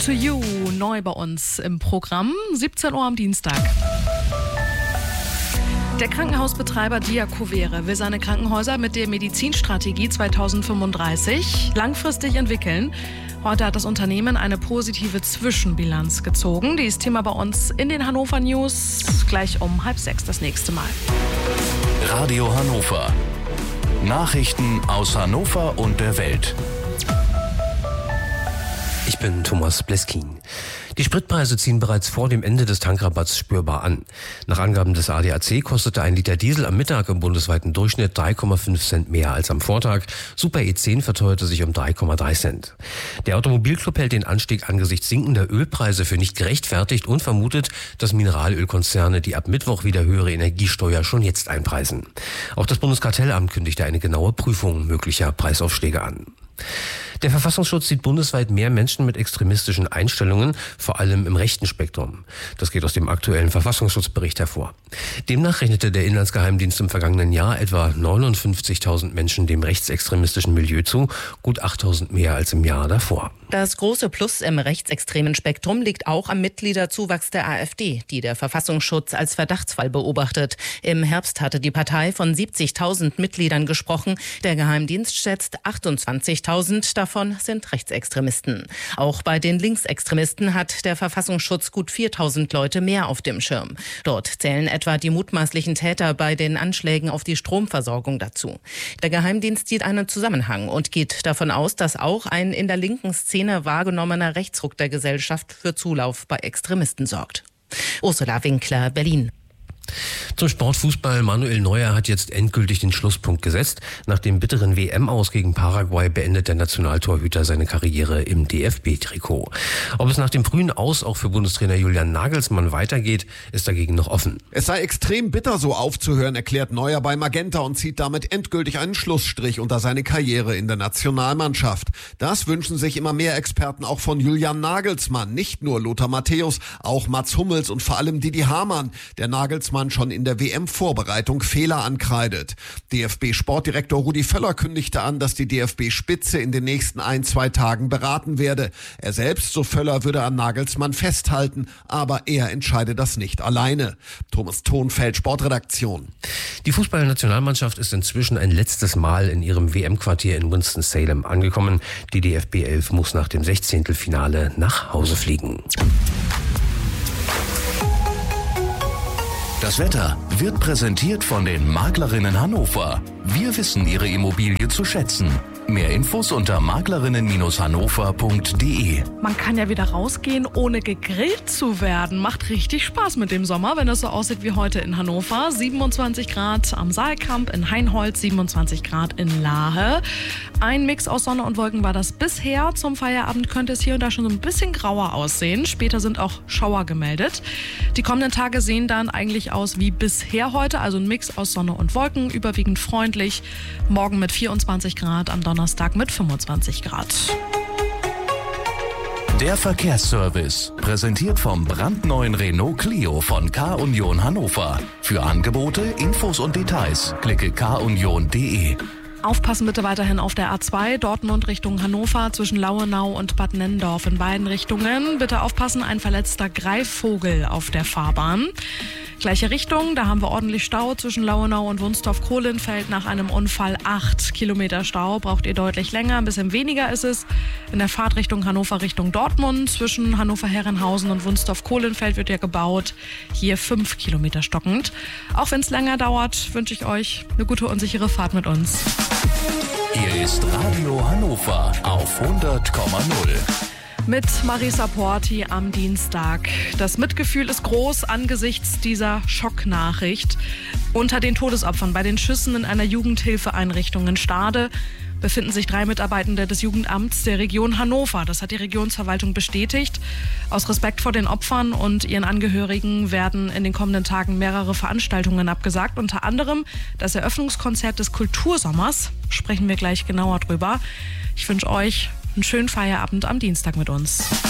to You, neu bei uns im Programm, 17 Uhr am Dienstag. Der Krankenhausbetreiber Diakovere will seine Krankenhäuser mit der Medizinstrategie 2035 langfristig entwickeln. Heute hat das Unternehmen eine positive Zwischenbilanz gezogen. Die ist Thema bei uns in den Hannover News. Gleich um 5:30 das nächste Mal. Radio Hannover. Nachrichten aus Hannover und der Welt. Ich bin Thomas Bleskin. Die Spritpreise ziehen bereits vor dem Ende des Tankrabatts spürbar an. Nach Angaben des ADAC kostete ein Liter Diesel am Mittag im bundesweiten Durchschnitt 3,5 Cent mehr als am Vortag. Super E10 verteuerte sich um 3,3 Cent. Der Automobilclub hält den Anstieg angesichts sinkender Ölpreise für nicht gerechtfertigt und vermutet, dass Mineralölkonzerne die ab Mittwoch wieder höhere Energiesteuer schon jetzt einpreisen. Auch das Bundeskartellamt kündigte eine genaue Prüfung möglicher Preisaufschläge an. Der Verfassungsschutz sieht bundesweit mehr Menschen mit extremistischen Einstellungen, vor allem im rechten Spektrum. Das geht aus dem aktuellen Verfassungsschutzbericht hervor. Demnach rechnete der Inlandsgeheimdienst im vergangenen Jahr etwa 59.000 Menschen dem rechtsextremistischen Milieu zu, gut 8.000 mehr als im Jahr davor. Das große Plus im rechtsextremen Spektrum liegt auch am Mitgliederzuwachs der AfD, die der Verfassungsschutz als Verdachtsfall beobachtet. Im Herbst hatte die Partei von 70.000 Mitgliedern gesprochen. Der Geheimdienst schätzt 28.000, davon sind Rechtsextremisten. Auch bei den Linksextremisten hat der Verfassungsschutz gut 4.000 Leute mehr auf dem Schirm. Dort zählen etwa die mutmaßlichen Täter bei den Anschlägen auf die Stromversorgung dazu. Der Geheimdienst sieht einen Zusammenhang und geht davon aus, dass auch ein in der linken Szene wahrgenommener Rechtsruck der Gesellschaft für Zulauf bei Extremisten sorgt. Ursula Winkler, Berlin. Zum Sportfußball. Manuel Neuer hat jetzt endgültig den Schlusspunkt gesetzt. Nach dem bitteren WM-Aus gegen Paraguay beendet der Nationaltorhüter seine Karriere im DFB-Trikot. Ob es nach dem frühen Aus auch für Bundestrainer Julian Nagelsmann weitergeht, ist dagegen noch offen. Es sei extrem bitter, so aufzuhören, erklärt Neuer bei Magenta und zieht damit endgültig einen Schlussstrich unter seine Karriere in der Nationalmannschaft. Das wünschen sich immer mehr Experten auch von Julian Nagelsmann. Nicht nur Lothar Matthäus, auch Mats Hummels und vor allem Didi Hamann, der Nagelsmann schon in der WM-Vorbereitung Fehler ankreidet. DFB-Sportdirektor Rudi Völler kündigte an, dass die DFB-Spitze in den nächsten 1-2 Tagen beraten werde. Er selbst, so Völler, würde an Nagelsmann festhalten, aber er entscheide das nicht alleine. Thomas Thonfeld, Sportredaktion. Die Fußballnationalmannschaft ist inzwischen ein letztes Mal in ihrem WM-Quartier in Winston-Salem angekommen. Die DFB 11 muss nach dem 16. nach Hause fliegen. Das Wetter wird präsentiert von den Maklerinnen Hannover. Wir wissen Ihre Immobilie zu schätzen. Mehr Infos unter maklerinnen-hannover.de. Man kann ja wieder rausgehen, ohne gegrillt zu werden. Macht richtig Spaß mit dem Sommer, wenn es so aussieht wie heute in Hannover. 27 Grad am Saalkamp, in Hainholz 27 Grad in Lahe. Ein Mix aus Sonne und Wolken war das bisher. Zum Feierabend könnte es hier und da schon so ein bisschen grauer aussehen. Später sind auch Schauer gemeldet. Die kommenden Tage sehen dann eigentlich aus wie bisher heute. Also ein Mix aus Sonne und Wolken, überwiegend freundlich. Morgen mit 24 Grad, am Donnerstag mit 25 Grad. Der Verkehrsservice, präsentiert vom brandneuen Renault Clio von K-Union Hannover. Für Angebote, Infos und Details klicke kunion.de. Aufpassen bitte weiterhin auf der A2, Dortmund Richtung Hannover, zwischen Lauenau und Bad Nennendorf in beiden Richtungen. Bitte aufpassen, ein verletzter Greifvogel auf der Fahrbahn. Gleiche Richtung, da haben wir ordentlich Stau zwischen Lauenau und Wunstorf-Kohlenfeld nach einem Unfall. 8 Kilometer Stau, braucht ihr deutlich länger, ein bisschen weniger ist es. In der Fahrtrichtung Hannover Richtung Dortmund, zwischen Hannover-Herrenhausen und Wunstorf-Kohlenfeld wird ja gebaut. Hier 5 Kilometer stockend. Auch wenn es länger dauert, wünsche ich euch eine gute und sichere Fahrt mit uns. Hier ist Radio Hannover auf 100,0. Mit Marisa Porti am Dienstag. Das Mitgefühl ist groß angesichts dieser Schocknachricht. Unter den Todesopfern bei den Schüssen in einer Jugendhilfeeinrichtung in Stade befinden sich 3 Mitarbeitende des Jugendamts der Region Hannover. Das hat die Regionsverwaltung bestätigt. Aus Respekt vor den Opfern und ihren Angehörigen werden in den kommenden Tagen mehrere Veranstaltungen abgesagt. Unter anderem das Eröffnungskonzert des Kultursommers. Sprechen wir gleich genauer drüber. Ich wünsche euch einen schönen Feierabend am Dienstag mit uns.